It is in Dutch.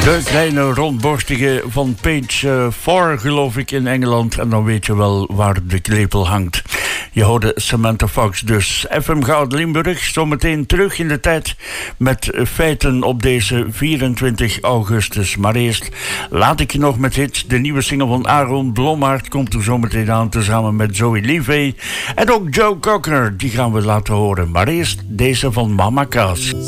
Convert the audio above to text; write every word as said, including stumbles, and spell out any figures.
De kleine rondborstige van page vier, geloof ik, in Engeland. En dan weet je wel waar de klepel hangt. Je hoorde Samantha Fox dus. F M Goud Limburg, zometeen terug in de tijd met feiten op deze vierentwintig augustus. Maar eerst laat ik je nog met hits. De nieuwe single van Aaron Blommaert komt er zometeen aan, tezamen met Zoe Levy. En ook Joe Cocker, die gaan we laten horen. Maar eerst deze van Mama Cass.